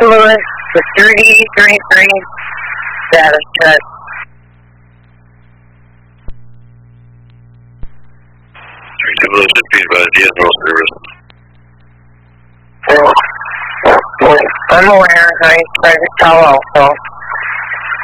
Louis, the 333 status check. Louis should be by the Admiral service. I'm aware. I tried to call also.